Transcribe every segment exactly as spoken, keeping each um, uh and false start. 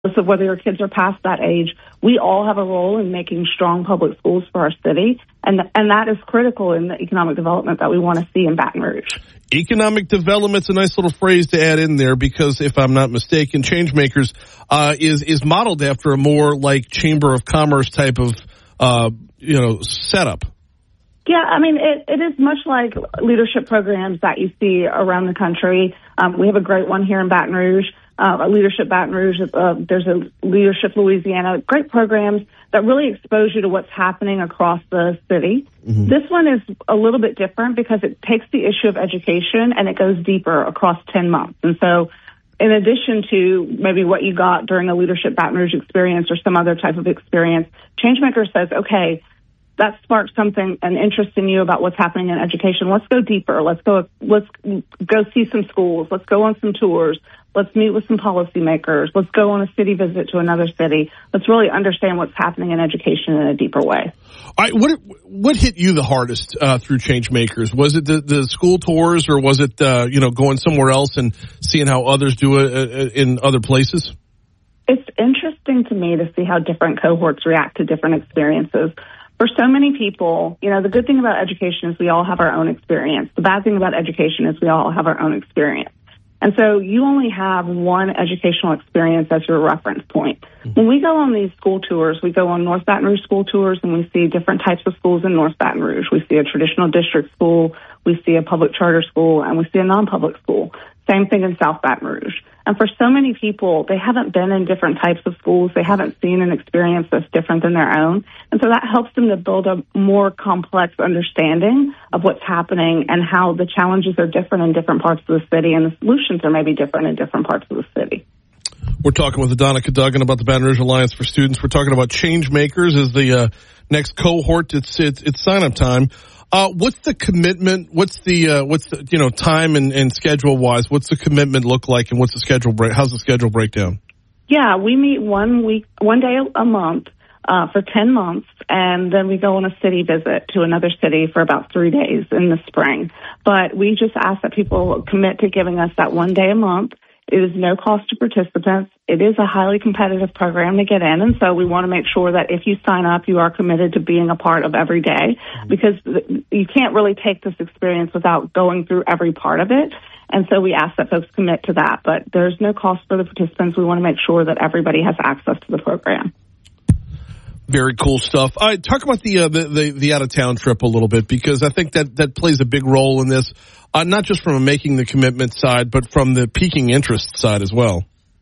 of whether your kids are past that age, we all have a role in making strong public schools for our city, and and that is critical in the economic development that we want to see in Baton Rouge. Economic development's a nice little phrase to add in there because, if I'm not mistaken, Changemakers uh, is is modeled after a more like Chamber of Commerce type of uh, you know setup. Yeah, I mean, it, it is much like leadership programs that you see around the country. Um, we have a great one here in Baton Rouge. Uh, Leadership Baton Rouge, uh, there's a Leadership Louisiana, great programs that really expose you to what's happening across the city. Mm-hmm. This one is a little bit different because it takes the issue of education and it goes deeper across ten months. And so in addition to maybe what you got during a Leadership Baton Rouge experience or some other type of experience, Changemaker says, okay, that sparked something, an interest in you about what's happening in education. Let's go deeper. Let's go, let's go see some schools. Let's go on some tours. Let's meet with some policymakers. Let's go on a city visit to another city. Let's really understand what's happening in education in a deeper way. All right, what what hit you the hardest uh, through Changemakers? Was it the, the school tours, or was it uh, you know going somewhere else and seeing how others do it in other places? It's interesting to me to see how different cohorts react to different experiences. For so many people, you know, the good thing about education is we all have our own experience. The bad thing about education is we all have our own experience. And so you only have one educational experience as your reference point. Mm-hmm. When we go on these school tours, we go on North Baton Rouge school tours, and we see different types of schools in North Baton Rouge. We see a traditional district school, we see a public charter school, and we see a non-public school. Same thing in South Baton Rouge. And for so many people, they haven't been in different types of schools. They haven't seen an experience that's different than their own. And so that helps them to build a more complex understanding of what's happening and how the challenges are different in different parts of the city and the solutions are maybe different in different parts of the city. We're talking with Adonica Duggan about the Baton Rouge Alliance for Students. We're talking about Changemakers as the uh, next cohort. It's, it's, it's sign-up time. Uh, what's the commitment? What's the, uh, what's the, you know, time and, and schedule wise? What's the commitment look like, and what's the schedule break? How's the schedule breakdown? Yeah, we meet one week, one day a month, uh, for ten months, and then we go on a city visit to another city for about three days in the spring. But we just ask that people commit to giving us that one day a month. It is no cost to participants. It is a highly competitive program to get in, and so we want to make sure that if you sign up, you are committed to being a part of every day, because you can't really take this experience without going through every part of it. And so we ask that folks commit to that, but there's no cost for the participants. We want to make sure that everybody has access to the program. Very cool stuff. All right, talk about the, uh, the, the, the out-of-town trip a little bit, because I think that, that plays a big role in this, uh, not just from a making the commitment side, but from the piquing interest side as well.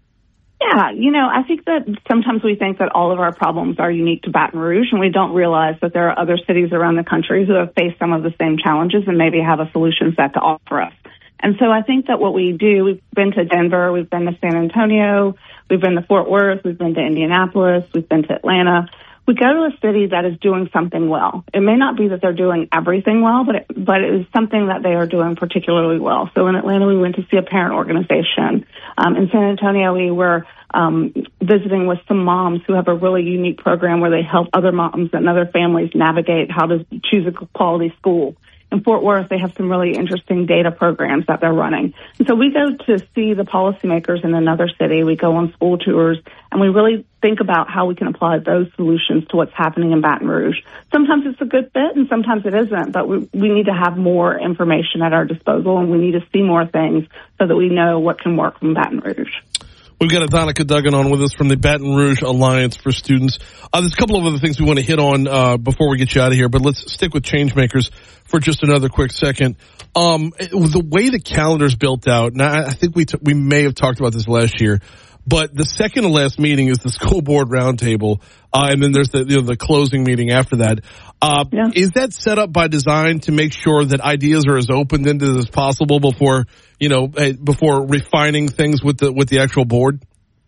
Yeah, you know, I think that sometimes we think that all of our problems are unique to Baton Rouge, and we don't realize that there are other cities around the country who have faced some of the same challenges and maybe have a solution set to offer us. And so I think that what we do, we've been to Denver, we've been to San Antonio, we've been to Fort Worth, we've been to Indianapolis, we've been to Atlanta. We go to a city that is doing something well. It may not be that they're doing everything well, but it, but it is something that they are doing particularly well. So in Atlanta, we went to see a parent organization. Um, in San Antonio, we were um, visiting with some moms who have a really unique program where they help other moms and other families navigate how to choose a quality school. In Fort Worth, they have some really interesting data programs that they're running. And so we go to see the policymakers in another city. We go on school tours, and we really think about how we can apply those solutions to what's happening in Baton Rouge. Sometimes it's a good fit, and sometimes it isn't, but we, we need to have more information at our disposal, and we need to see more things so that we know what can work from Baton Rouge. We've got Adonica Duggan on with us from the Baton Rouge Alliance for Students. Uh, there's a couple of other things we want to hit on uh, before we get you out of here, but let's stick with Changemakers for just another quick second. Um, the way the calendar's built out, now I think we t- we may have talked about this last year, but the second to last meeting is the school board roundtable, uh, and then there's the you know, the closing meeting after that. Uh, yeah. Is that set up by design to make sure that ideas are as open-ended as possible before you know before refining things with the with the actual board?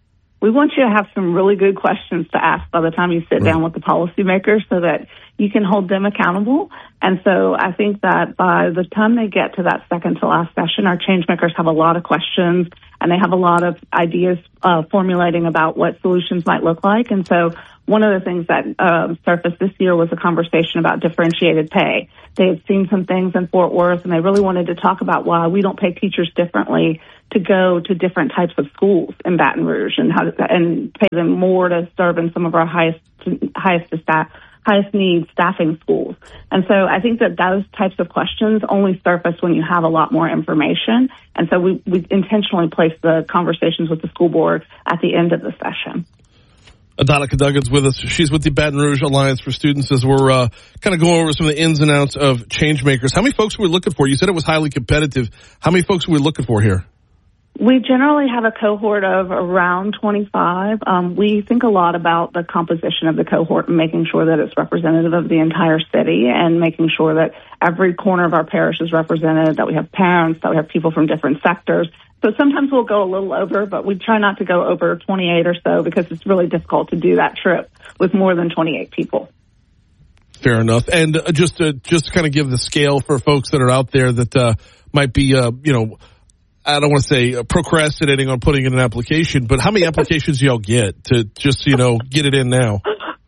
We want you to have some really good questions to ask by the time you sit right. down with the policymakers so that you can hold them accountable. And so I think that by the time they get to that second to last session, our changemakers have a lot of questions and they have a lot of ideas uh, formulating about what solutions might look like. And so one of the things that uh, surfaced this year was a conversation about differentiated pay. They had seen some things in Fort Worth, and they really wanted to talk about why we don't pay teachers differently to go to different types of schools in Baton Rouge, and how to, and pay them more to serve in some of our highest highest staff. highest need staffing schools. And so I think that those types of questions only surface when you have a lot more information. And so we, we intentionally placed the conversations with the school board at the end of the session. Adonica Duggan's with us. She's with the Baton Rouge Alliance for Students as we're uh, kind of going over some of the ins and outs of Changemakers. How many folks were we looking for? You said it was highly competitive. How many folks were we looking for here? We generally have a cohort of around twenty-five. Um, we think a lot about the composition of the cohort and making sure that it's representative of the entire city and making sure that every corner of our parish is represented, that we have parents, that we have people from different sectors. So sometimes we'll go a little over, but we try not to go over twenty-eight or so because it's really difficult to do that trip with more than twenty-eight people. Fair enough. And uh, just to just to kind of give the scale for folks that are out there that uh, might be, uh, you know, I don't want to say uh, procrastinating on putting in an application, but how many applications do y'all get to just, you know, get it in now?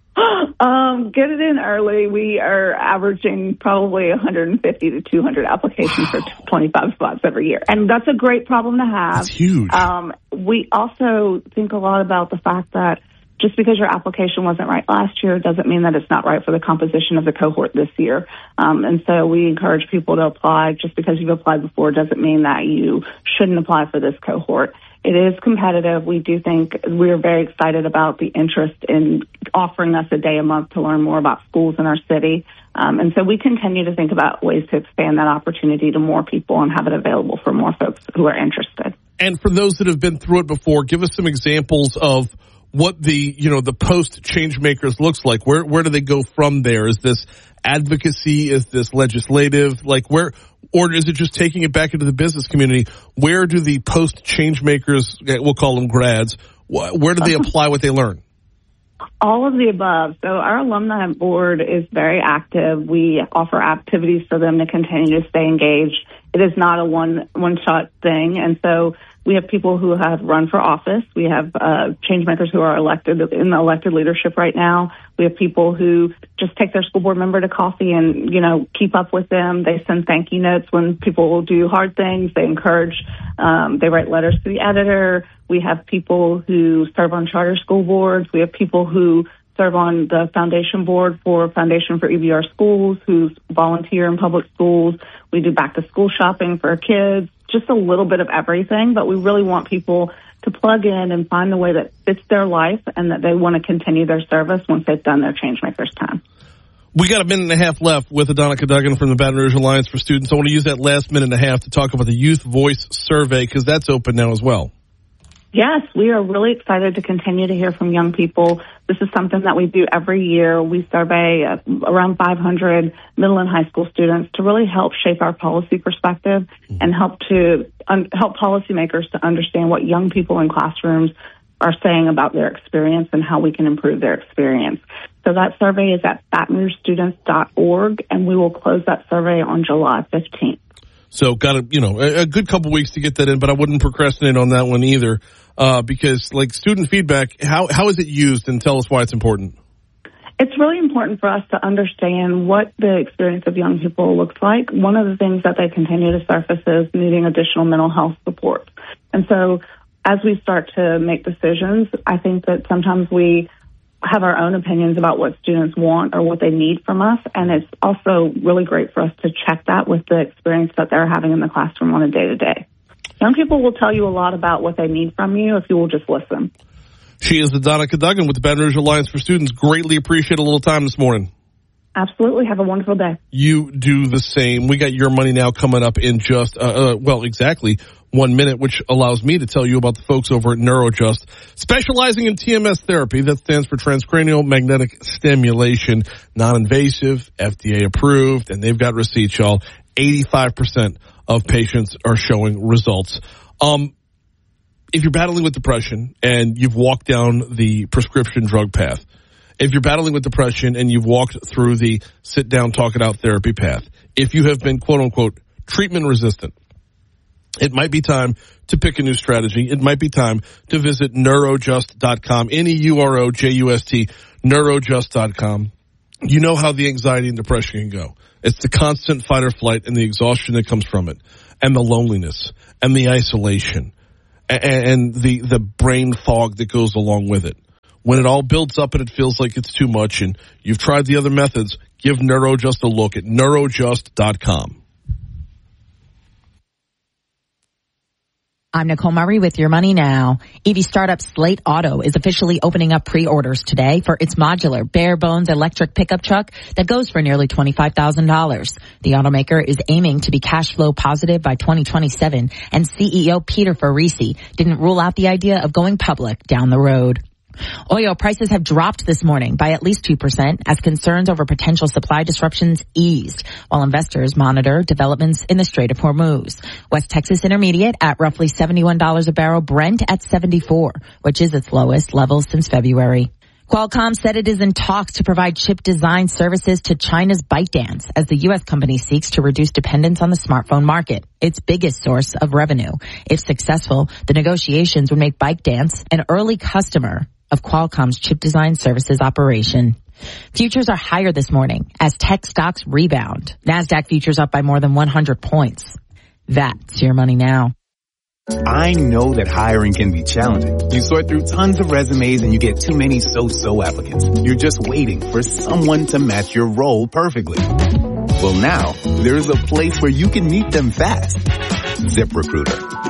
Um, get it in early. We are averaging probably one hundred fifty to two hundred applications wow. for twenty-five spots every year. And that's a great problem to have. That's huge. Um, we also think a lot about the fact that just because your application wasn't right last year doesn't mean that it's not right for the composition of the cohort this year. Um, and so we encourage people to apply. Just because you've applied before doesn't mean that you shouldn't apply for this cohort. It is competitive. We do think we're very excited about the interest in offering us a day a month to learn more about schools in our city. Um, and so we continue to think about ways to expand that opportunity to more people and have it available for more folks who are interested. And for those that have been through it before, give us some examples of what the, you know, the post Changemakers looks like. Where, where do they go from there? Is this advocacy? Is this legislative? Like where, or is it just taking it back into the business community? Where do the post Changemakers, we'll call them grads, where do they apply what they learn? All of the above. So our alumni board is very active. We offer activities for them to continue to stay engaged. It is not a one, one shot thing. And so we have people who have run for office. We have uh, changemakers who are elected in the elected leadership right now. We have people who just take their school board member to coffee and, you know, keep up with them. They send thank you notes when people will do hard things. They encourage, um, they write letters to the editor. We have people who serve on charter school boards. We have people who serve on the foundation board for Foundation for E B R Schools, who volunteer in public schools. We do back to school shopping for our kids. Just a little bit of everything, but we really want people to plug in and find the way that fits their life and that they want to continue their service once they've done their Changemakers time. We got a minute and a half left with Adonica Duggan from the Baton Rouge Alliance for Students. I want to use that last minute and a half to talk about the Youth Voice Survey because that's open now as well. Yes, we are really excited to continue to hear from young people. This is something that we do every year. We survey uh, around five hundred middle and high school students to really help shape our policy perspective and help to un- help policymakers to understand what young people in classrooms are saying about their experience and how we can improve their experience. So that survey is at baton rouge students dot org, and we will close that survey on July fifteenth. So got a, you know, a, a good couple weeks to get that in, but I wouldn't procrastinate on that one either, uh, because like student feedback, how, how is it used, and tell us why it's important? It's really important for us to understand what the experience of young people looks like. One of the things that they continue to surface is needing additional mental health support. And so as we start to make decisions, I think that sometimes we have our own opinions about what students want or what they need from us. And it's also really great for us to check that with the experience that they're having in the classroom on a day-to-day. Young people will tell you a lot about what they need from you if you will just listen. She is Adonica Duggan with the Baton Rouge Alliance for Students. Greatly appreciate a little time this morning. Absolutely. Have a wonderful day. You do the same. We got Your Money Now coming up in just, uh, uh, well, exactly one minute, which allows me to tell you about the folks over at NeuroJust, specializing in T M S therapy. That stands for transcranial magnetic stimulation, non-invasive, F D A approved, and they've got receipts, y'all. eighty-five percent of patients are showing results. Um, if you're battling with depression and you've walked down the prescription drug path, if you're battling with depression and you've walked through the sit down, talk it out therapy path, if you have been quote unquote treatment resistant, it might be time to pick a new strategy. It might be time to visit neurojust dot com, N E U R O J U S T, Neurojust dot com. You know how the anxiety and depression can go. It's the constant fight or flight and the exhaustion that comes from it, and the loneliness, and the isolation, and, and the, the brain fog that goes along with it. When it all builds up and it feels like it's too much and you've tried the other methods, give Neurojust a look at Neurojust dot com. I'm Nicole Murray with Your Money Now. E V startup Slate Auto is officially opening up pre-orders today for its modular, bare-bones electric pickup truck that goes for nearly twenty-five thousand dollars. The automaker is aiming to be cash flow positive by twenty twenty-seven, and C E O Peter Ferrisi didn't rule out the idea of going public down the road. Oil prices have dropped this morning by at least two percent as concerns over potential supply disruptions eased, while investors monitor developments in the Strait of Hormuz. West Texas Intermediate at roughly seventy-one dollars a barrel, Brent at seventy-four, which is its lowest level since February. Qualcomm said it is in talks to provide chip design services to China's ByteDance as the U S company seeks to reduce dependence on the smartphone market, its biggest source of revenue. If successful, the negotiations would make ByteDance an early customer of Qualcomm's chip design services operation. Futures are higher this morning as tech stocks rebound. NASDAQ futures up by more than one hundred points. That's Your Money Now. I know that hiring can be challenging. You sort through tons of resumes and you get too many so-so applicants. You're just waiting for someone to match your role perfectly. Well, now there's a place where you can meet them fast. ZipRecruiter.